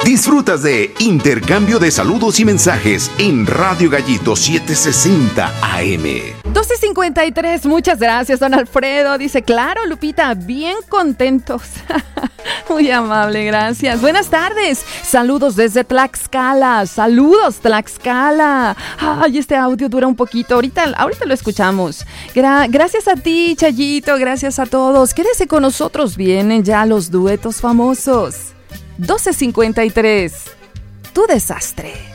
Disfrutas de Intercambio de Saludos y Mensajes en Radio Gallito 760 AM. 12:53, muchas gracias, don Alfredo. Dice, claro, Lupita, bien contentos. Muy amable, gracias. Buenas tardes, saludos desde Tlaxcala. Saludos, Tlaxcala. Ay, este audio dura un poquito, ahorita lo escuchamos. Gracias a ti, Chayito, gracias a todos. Quédese con nosotros, vienen ya los duetos famosos. 12:53, tu desastre.